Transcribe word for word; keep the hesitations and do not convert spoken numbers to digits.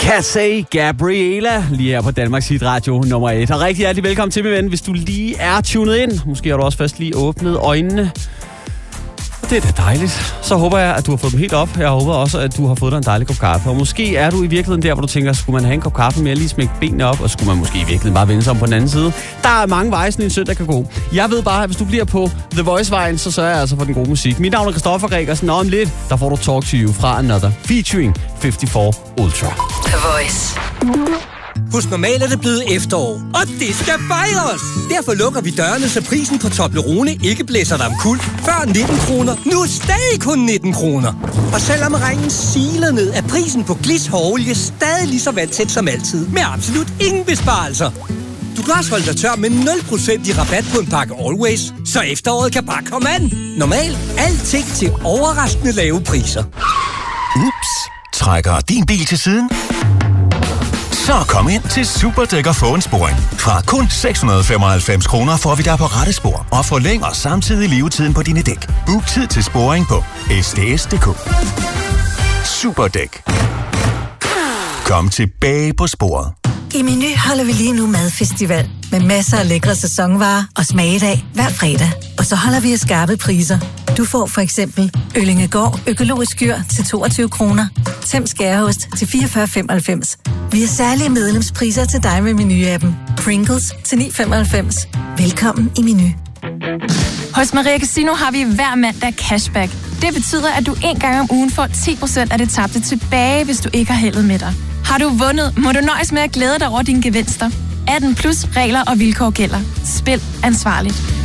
Casey Gabriela, lige her på Danmarks Hit Radio nummer et. Og rigtig hjertelig velkommen til, min ven, hvis du lige er tunet ind. Måske har du også først lige åbnet øjnene. Og det er da dejligt. Så håber jeg, at du har fået dem helt op. Jeg håber også, at du har fået dig en dejlig kop kaffe. Og måske er du i virkeligheden der, hvor du tænker, skulle man have en kop kaffe med at lige smække benene op, og skulle man måske i virkeligheden bare vende sig om på den anden side. Der er mange veje, sådan en søndag kan gå. Jeg ved bare, at hvis du bliver på The Voice-vejen, så sørger jeg altså for den gode musik. Mit navn er Christoffer Gregersen, og om lidt, der får du Talk to You fra Another, featuring femoghalvfjerds Ultra. The Voice. Hos Normal er det blevet efterår, og det skal fejres! Derfor lukker vi dørene, så prisen på Toblerone ikke blæser dig omkuld. Før nitten kroner, nu stadig kun nitten kroner. Og selvom regnen siler ned, er prisen på Gliss hårolie stadig lige så vandtæt som altid, med absolut ingen besparelser. Du kan også holde dig tør med nul procent i rabat på en pakke Always, så efteråret kan bare komme an. Normal, alting til overraskende lave priser. Ups, trækker din bil til siden? Så kom ind til Superdæk og få en sporing. Fra kun seks hundrede og femoghalvfems kroner får vi dig på rette spor og forlænger samtidig levetiden på dine dæk. Book tid til sporing på s d s punktum d k. Superdæk. Kom tilbage på sporet. I Meny holder vi lige nu madfestival med masser af lækre sæsonvarer og smagedag hver fredag. Og så holder vi af skarpe priser. Du får for eksempel Øllingegård økologisk skyr til toogtyve kroner, Tem skæreost til fireogfyrre femoghalvfems. Vi har særlige medlemspriser til dig med Meny-appen. Pringles til ni femoghalvfems. Velkommen i Meny. Hos Maria Casino har vi hver mandag cashback. Det betyder, at du en gang om ugen får ti procent af det tabte tilbage, hvis du ikke har heldet med dig. Har du vundet, må du nøjes med at glæde dig over dine gevinster. atten plus regler og vilkår gælder. Spil ansvarligt.